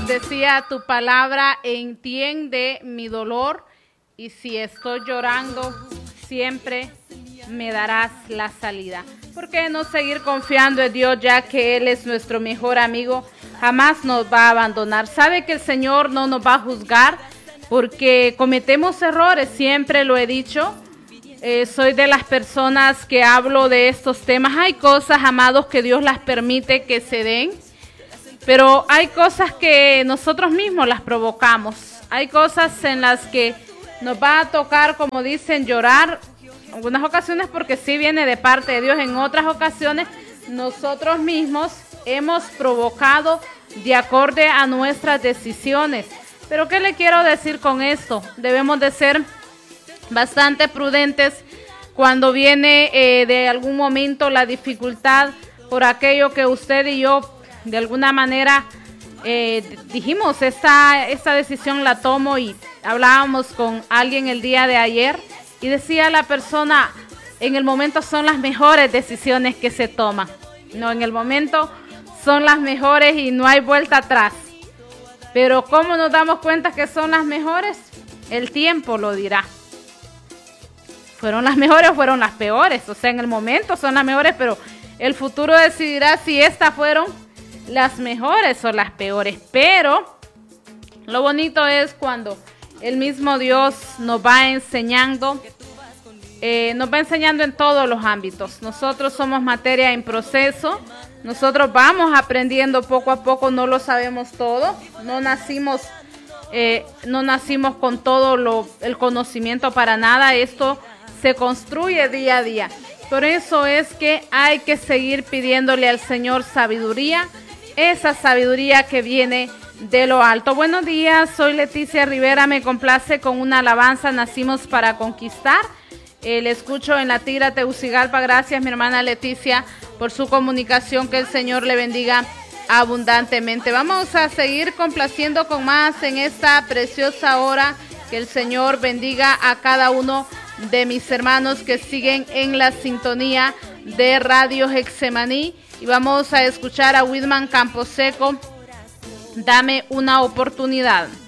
decía tu palabra, entiende mi dolor y si estoy llorando, siempre me darás la salida. ¿Por qué no seguir confiando en Dios, ya que Él es nuestro mejor amigo? Jamás nos va a abandonar. Sabe que el Señor no nos va a juzgar porque cometemos errores, siempre lo he dicho. Soy de las personas que hablo de estos temas. Hay cosas, amados, que Dios las permite que se den, pero hay cosas que nosotros mismos las provocamos. Hay cosas en las que nos va a tocar, como dicen, llorar. En algunas ocasiones porque sí viene de parte de Dios. En otras ocasiones nosotros mismos hemos provocado de acorde a nuestras decisiones. Pero ¿qué le quiero decir con esto? Debemos de ser bastante prudentes cuando viene de algún momento la dificultad por aquello que usted y yo de alguna manera dijimos, esta decisión la tomo, y hablábamos con alguien el día de ayer y decía la persona, en el momento son las mejores decisiones que se toman. No, en el momento son las mejores y no hay vuelta atrás. Pero ¿cómo nos damos cuenta que son las mejores? El tiempo lo dirá. ¿Fueron las mejores o fueron las peores? O sea, en el momento son las mejores, pero el futuro decidirá si estas fueron las mejores o las peores. Pero lo bonito es cuando el mismo Dios nos va enseñando en todos los ámbitos. Nosotros somos materia en proceso. Nosotros vamos aprendiendo poco a poco, no lo sabemos todo. No nacimos con todo el conocimiento para nada. Esto se construye día a día. Por eso es que hay que seguir pidiéndole al Señor sabiduría, esa sabiduría que viene de lo alto. Buenos días, soy Leticia Rivera, me complace con una alabanza, nacimos para conquistar. Le escucho en la Tigra, Tegucigalpa. Gracias, mi hermana Leticia, por su comunicación, que el Señor le bendiga abundantemente. Vamos a seguir complaciendo con más en esta preciosa hora. Que el Señor bendiga a cada uno de mis hermanos que siguen en la sintonía de Radio Getsemaní. Y vamos a escuchar a Whitman Camposeco, Dame una oportunidad.